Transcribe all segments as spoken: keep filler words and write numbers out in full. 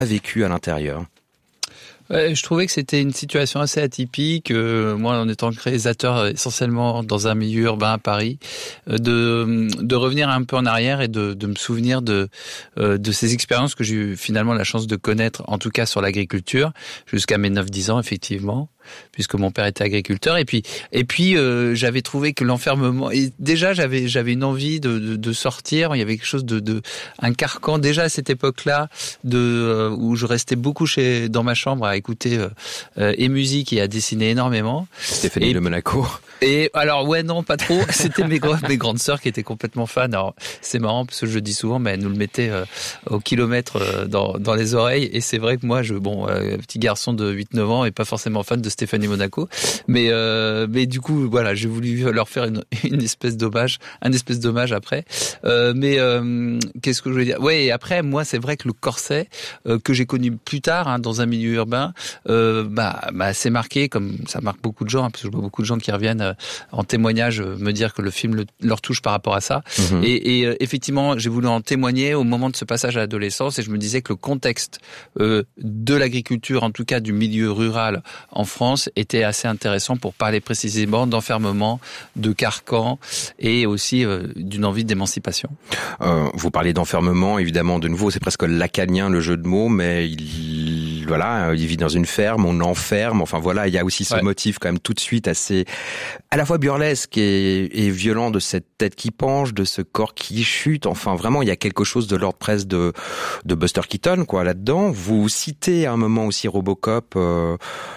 vécu à l'intérieur? Ouais, je trouvais que c'était une situation assez atypique. Euh, moi, en étant réalisateur essentiellement dans un milieu urbain à Paris, euh, de de revenir un peu en arrière et de de me souvenir de euh, de ces expériences que j'ai eu finalement la chance de connaître, en tout cas sur l'agriculture, jusqu'à mes neuf dix ans effectivement, puisque mon père était agriculteur. Et puis et puis euh, j'avais trouvé que l'enfermement, et déjà j'avais j'avais une envie de de, de sortir. Il y avait quelque chose de de un carcan déjà à cette époque-là, de euh, où je restais beaucoup chez dans ma chambre à écouter euh, euh, et musique et à dessiner énormément. Stéphanie et, de Monaco. Et alors ouais non pas trop. C'était mes mes grandes sœurs qui étaient complètement fans. Alors c'est marrant parce que je le dis souvent, mais elles nous le mettaient euh, au kilomètre euh, dans dans les oreilles. Et c'est vrai que moi je bon euh, petit garçon de huit neuf ans et pas forcément fan de Stéphanie Monaco, mais euh, mais du coup voilà, j'ai voulu leur faire une une espèce d'hommage, un espèce d'hommage après. Euh, mais euh, qu'est-ce que je voulais dire? Ouais, et après moi c'est vrai que le corset euh, que j'ai connu plus tard hein, dans un milieu urbain, euh, bah m'a assez marqué, comme ça marque beaucoup de gens, hein, parce que je vois beaucoup de gens qui reviennent euh, en témoignage euh, me dire que le film le, leur touche par rapport à ça. Mmh. Et, et euh, effectivement, j'ai voulu en témoigner au moment de ce passage à l'adolescence, et je me disais que le contexte euh, de l'agriculture, en tout cas du milieu rural en France, était assez intéressant pour parler précisément d'enfermement, de carcan et aussi euh, d'une envie d'émancipation. Euh, vous parlez d'enfermement, évidemment, de nouveau, c'est presque lacanien le jeu de mots, mais il, voilà, il vit dans une ferme, on enferme, enfin voilà, il y a aussi ce ouais. motif quand même tout de suite assez, à la fois burlesque et, et violent de cette tête qui penche, de ce corps qui chute, enfin vraiment, il y a quelque chose de l'ordre presque de, de Buster Keaton, quoi, là-dedans. Vous citez à un moment aussi Robocop euh,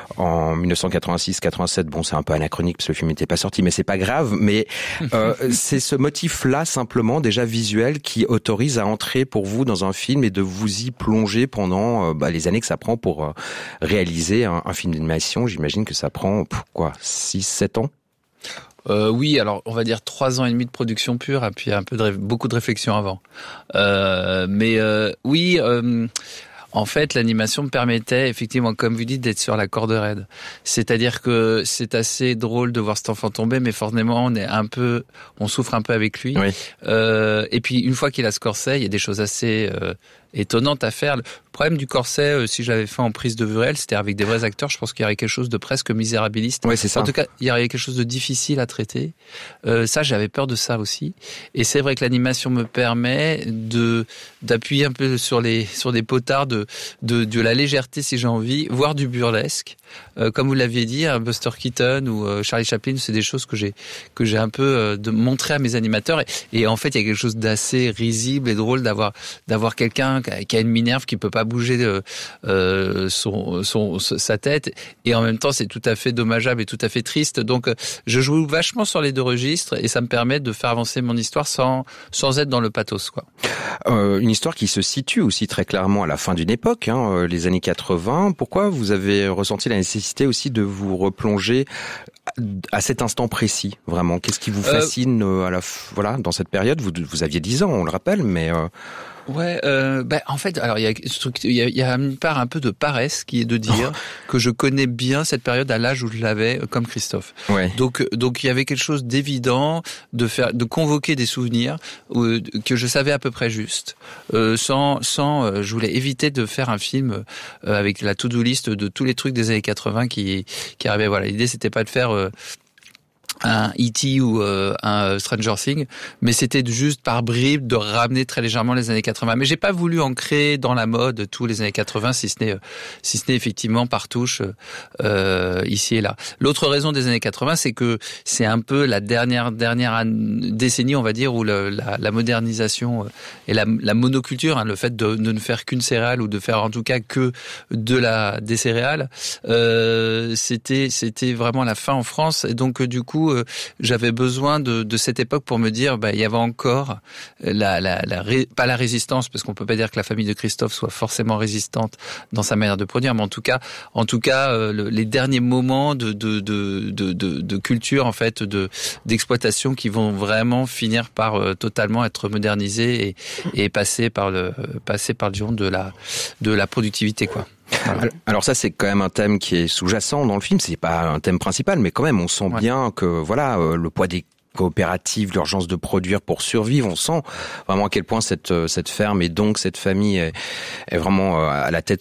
en dix-neuf cent quatre-vingt-six quatre-vingt-sept, bon c'est un peu anachronique parce que le film n'était pas sorti, mais c'est pas grave, mais euh, c'est ce motif-là simplement déjà visuel qui autorise à entrer pour vous dans un film et de vous y plonger pendant euh, bah, les années que ça prend pour euh, réaliser un, un film d'animation. J'imagine que ça prend quoi, six sept ans? Euh, oui, alors on va dire trois ans et demi de production pure, et puis un peu de beaucoup de réflexion avant. Euh, mais euh, oui. Euh, En fait, l'animation me permettait, effectivement, comme vous dites, d'être sur la corde raide. C'est-à-dire que c'est assez drôle de voir cet enfant tomber, mais forcément, on est un peu, on souffre un peu avec lui. Oui. Euh, et puis, une fois qu'il a ce corset, il y a des choses assez euh, étonnantes à faire. Le problème du corset, euh, si j'avais fait en prise de vue réelle, c'était avec des vrais acteurs, je pense qu'il y aurait quelque chose de presque misérabiliste. Oui, c'est ça. En tout cas, il y aurait quelque chose de difficile à traiter. Euh, ça, j'avais peur de ça aussi. Et c'est vrai que l'animation me permet de d'appuyer un peu sur les sur des potards de de, de la légèreté, si j'ai envie, voire du burlesque. Euh, comme vous l'aviez dit, hein, Buster Keaton ou euh, Charlie Chaplin, c'est des choses que j'ai que j'ai un peu euh, de montrer à mes animateurs. Et, et en fait, il y a quelque chose d'assez risible et drôle d'avoir d'avoir quelqu'un qui a une Minerve qui peut pas bouger euh, euh, son son sa tête. Et en même temps, c'est tout à fait dommageable et tout à fait triste. Donc, euh, je joue vachement sur les deux registres et ça me permet de faire avancer mon histoire sans sans être dans le pathos, quoi. Euh, une histoire qui se situe aussi très clairement à la fin d'une époque, hein, les années quatre-vingts. Pourquoi vous avez ressenti la nécessité aussi de vous replonger à cet instant précis, vraiment? Qu'est-ce qui vous fascine euh, à la voilà dans cette période? Vous vous aviez dix ans, on le rappelle, mais euh... Ouais, euh, bah, en fait, alors il y a, il y a, il y a une part un peu de paresse qui est de dire que je connais bien cette période à l'âge où je l'avais, comme Christophe. Ouais. Donc, donc il y avait quelque chose d'évident de faire, de convoquer des souvenirs euh, que je savais à peu près juste, euh, sans, sans, euh, je voulais éviter de faire un film euh, avec la to-do list de tous les trucs des années quatre-vingts qui, qui arrivaient. Voilà, l'idée c'était pas de faire euh, un E T ou euh, un Stranger Things, mais c'était juste par bribes de ramener très légèrement les années quatre-vingts. Mais j'ai pas voulu ancrer dans la mode tous les années quatre-vingts, si ce n'est si ce n'est effectivement par touche euh, ici et là. L'autre raison des années quatre-vingts, c'est que c'est un peu la dernière dernière décennie, on va dire, où le, la, la modernisation et la, la monoculture, hein, le fait de, de ne faire qu'une céréale ou de faire en tout cas que de la des céréales, euh, c'était c'était vraiment la fin en France. Et donc du coup Euh, j'avais besoin de, de cette époque pour me dire, bah, il y avait encore la, la, la ré, pas la résistance, parce qu'on peut pas dire que la famille de Christophe soit forcément résistante dans sa manière de produire, mais en tout cas, en tout cas, euh, le, les derniers moments de, de, de, de, de, de culture, en fait, de, d'exploitation qui vont vraiment finir par euh, totalement être modernisés et, et passer par le, passer par le giron de la, de la productivité, quoi. Voilà. Alors ça, c'est quand même un thème qui est sous-jacent dans le film. C'est pas un thème principal, mais quand même, on sent ouais. bien que voilà, euh, le poids des coopératives, l'urgence de produire pour survivre. On sent vraiment à quel point cette cette ferme et donc cette famille est, est vraiment à la tête